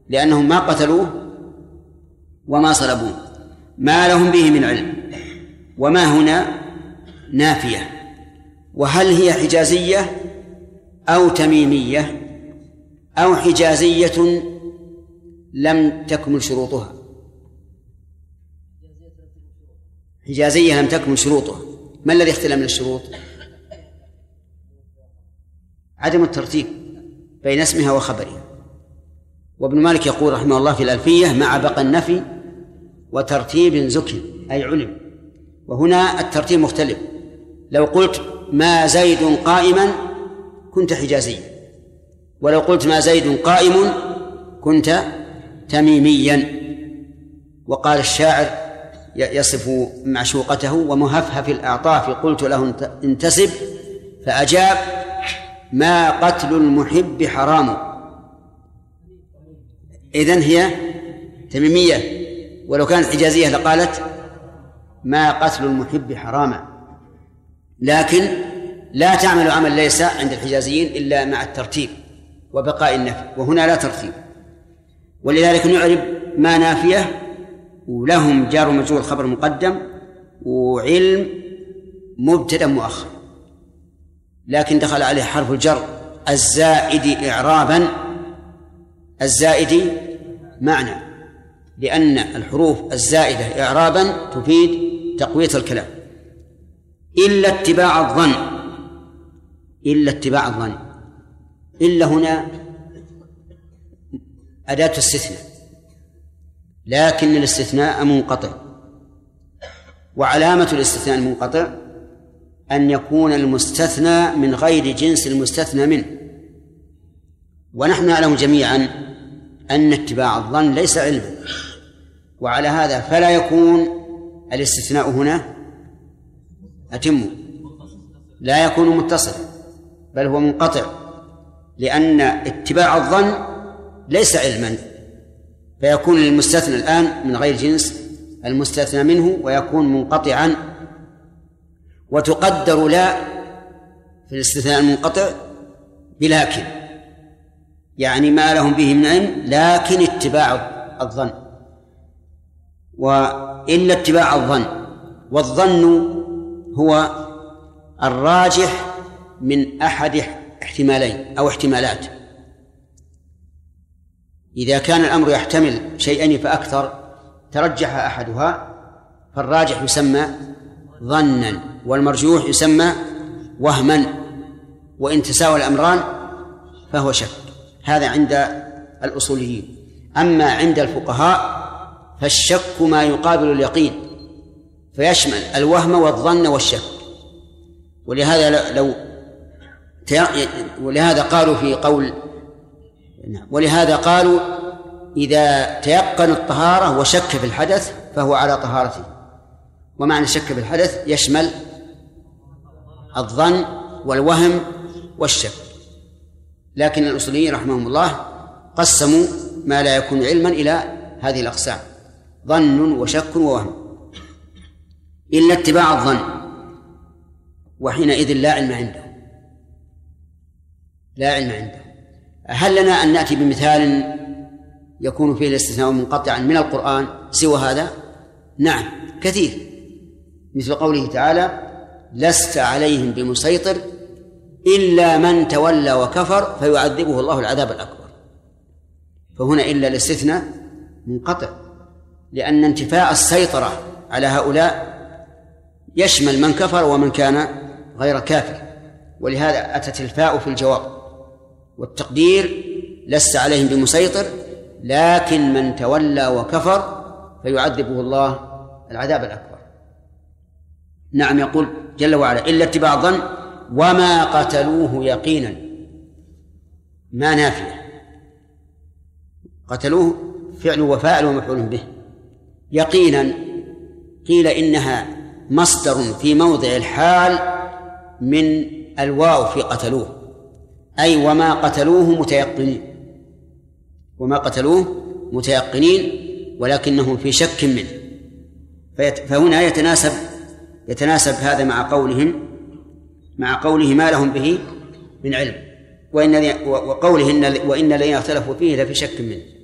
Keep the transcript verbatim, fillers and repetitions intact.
لأنهم ما قتلوه وما صلبوه، ما لهم به من علم. وما هنا نافية، وهل هي حجازية أو تميمية أو حجازية لم تكمل شروطها؟ حجازية لم تكمل شروطها. ما الذي اختلف من الشروط؟ عدم الترتيب بين اسمها وخبرها. وابن مالك يقول رحمه الله في الألفية: مع بقى النفي وترتيب زكي، أي علم. وهنا الترتيب مختلف. لو قلت ما زيد قائما كنت حجازيا، ولو قلت ما زيد قائم كنت تميميا. وقال الشاعر يصف معشوقته: ومهفهف الأعطاف قلت له انتسب، فأجاب: ما قتل المحب حرام. إذن هي تميمية، ولو كانت حجازية لقالت: ما قتل المحب حراما. لكن لا تعمل عمل ليس عند الحجازيين إلا مع الترتيب وبقاء النفي، وهنا لا ترتيب. ولذلك نعرب ما نافية ولهم جار مجرور خبر مقدم وعلم مبتدأ مؤخر، لكن دخل عليه حرف الجر الزائد إعرابا، الزائد معنى، لأن الحروف الزائدة إعرابا تفيد تقوية الكلام. إلا اتباع الظن، إلا اتباع الظن. إلا هنا أداة استثناء، لكن الاستثناء منقطع، وعلامة الاستثناء المنقطع أن يكون المستثنى من غير جنس المستثنى منه. ونحن نعلم جميعا أن اتباع الظن ليس علما، وعلى هذا فلا يكون الاستثناء هنا أتم، لا يكون متصلا، بل هو منقطع، لأن اتباع الظن ليس علما، فيكون المستثنى الآن من غير جنس المستثنى منه ويكون منقطعا. وتقدر لا في الاستثناء المنقطع بلكن، يعني ما لهم به من علم لكن اتباع الظن. وإلا اتباع الظن، والظن هو الراجح من أحد احتمالين أو احتمالات. إذا كان الأمر يحتمل شيئين فأكثر ترجح أحدها فالراجح يسمى ظنا، والمرجوح يسمى وهما، وإن تساوى الأمران فهو شك. هذا عند الأصوليين. أما عند الفقهاء فالشك ما يقابل اليقين، فيشمل الوهم والظن والشك. ولهذا لو ولهذا قالوا في قول ولهذا قالوا إذا تيقن الطهارة وشك في الحدث فهو على طهارته. ومعنى الشك في الحدث يشمل الظن والوهم والشك. لكن الأصوليين رحمهم الله قسموا ما لا يكون علما إلى هذه الأقسام: ظن وشك ووهم. إلا اتباع الظن، وحينئذ لا علم عنده، لا علم عنده. هل لنا أن نأتي بمثال يكون فيه الاستثناء منقطعا من القرآن سوى هذا؟ نعم كثير، مثل قوله تعالى: لست عليهم بمسيطر إلا من تولى وكفر فيعذبه الله العذاب الأكبر. فهنا إلا الاستثناء منقطع، لأن انتفاء السيطرة على هؤلاء يشمل من كفر ومن كان غير كافر، ولهذا أتت الفاء في الجواب، والتقدير لست عليهم بمسيطر لكن من تولى وكفر فيعذبه الله العذاب الأكبر. نعم، يقول جل وعلا: إلا اتباع الظن وما قتلوه يقينا. ما نافية، قتلوه فعل وفاعل ومفعول به. يقينا قيل إنها مصدر في موضع الحال من الواو في قتلوه، أي وما قتلوه متيقنين، وما قتلوه متيقنين ولكنهم في شك منه. فهنا يتناسب يتناسب هذا مع قولهم مع قوله ما لهم به من علم، وإن وقولهن وإن الذين اختلفوا فيه لفي شك منه.